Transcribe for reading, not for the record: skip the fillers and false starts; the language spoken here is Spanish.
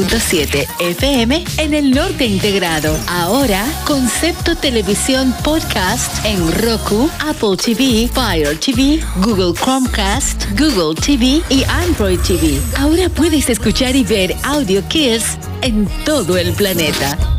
7 FM en el norte integrado. Ahora, Concepto Televisión Podcast en Roku, Apple TV, Fire TV, Google Chromecast, Google TV y Android TV. Ahora puedes escuchar y ver Audio Kids en todo el planeta.